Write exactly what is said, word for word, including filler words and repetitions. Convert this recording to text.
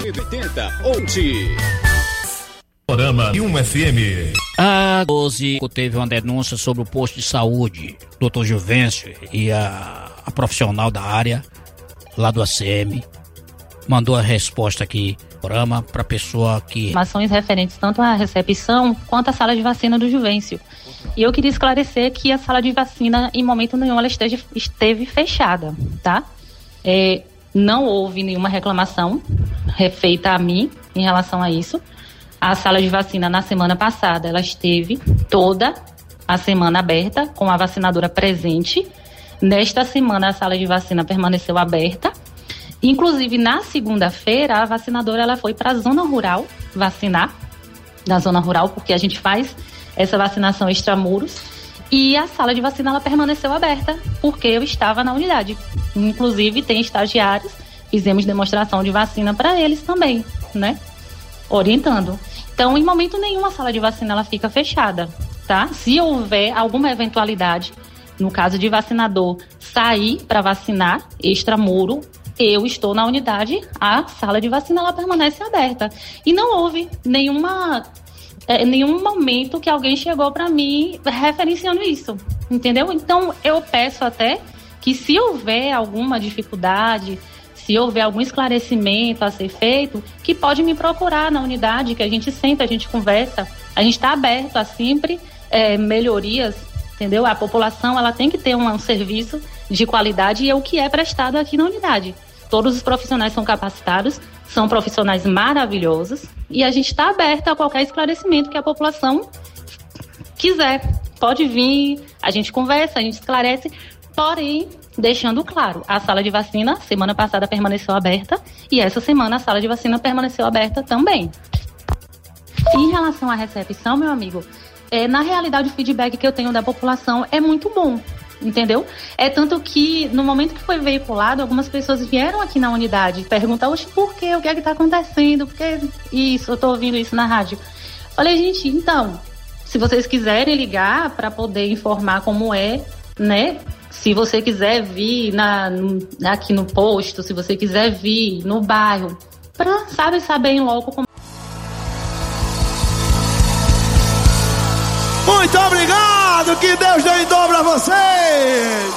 oitenta, onde? Programa e um F M. A doze teve uma denúncia sobre o posto de saúde, doutor Juvencio e a, a profissional da área lá do A C M mandou a resposta aqui no programa para a pessoa que... Informações referentes tanto à recepção quanto à sala de vacina do Juvencio. E eu queria esclarecer que a sala de vacina, em momento nenhum, ela esteja, esteve fechada, tá? É, não houve nenhuma reclamação feita a mim em relação a isso. A sala de vacina, na semana passada, ela esteve toda a semana aberta, com a vacinadora presente. Nesta semana, a sala de vacina permaneceu aberta. Inclusive, na segunda-feira, a vacinadora ela foi para a zona rural vacinar, na zona rural, porque a gente faz essa vacinação extramuros. E a sala de vacina ela permaneceu aberta, porque eu estava na unidade. Inclusive, tem estagiários, fizemos demonstração de vacina para eles também, né? Orientando. Então, em momento nenhum, a sala de vacina ela fica fechada, tá? Se houver alguma eventualidade, no caso de vacinador sair para vacinar extramuro, eu estou na unidade, a sala de vacina ela permanece aberta. E não houve nenhuma, é, nenhum momento que alguém chegou para mim referenciando isso, entendeu? Então, eu peço até que se houver alguma dificuldade, se houver algum esclarecimento a ser feito, que pode me procurar na unidade, que a gente senta, a gente conversa, a gente está aberto a sempre é, melhorias, entendeu? A população ela tem que ter um, um serviço de qualidade e é o que é prestado aqui na unidade. Todos os profissionais são capacitados, são profissionais maravilhosos e a gente está aberto a qualquer esclarecimento que a população quiser. Pode vir, a gente conversa, a gente esclarece, porém, deixando claro, a sala de vacina semana passada permaneceu aberta e essa semana a sala de vacina permaneceu aberta também. Em relação à recepção, meu amigo, é, na realidade o feedback que eu tenho da população é muito bom, entendeu? É tanto que no momento que foi veiculado, algumas pessoas vieram aqui na unidade perguntar, oxe, por quê? O que é que tá acontecendo? Por que isso? Eu tô ouvindo isso na rádio. Falei, gente, então, se vocês quiserem ligar para poder informar como é, né? Se você quiser vir na, aqui no posto, se você quiser vir no bairro, para, sabe, saber em loco como... Muito obrigado, que Deus dê em dobro a vocês!